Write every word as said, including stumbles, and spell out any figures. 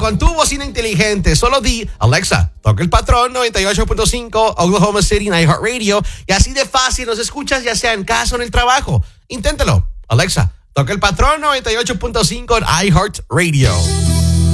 con tu bocina inteligente, solo di, Alexa, toca el patrón noventa y ocho punto cinco Oklahoma City iHeartRadio y así de fácil nos escuchas ya sea en casa o en el trabajo. Inténtalo. Alexa, toca el patrón noventa y ocho punto cinco en iHeartRadio.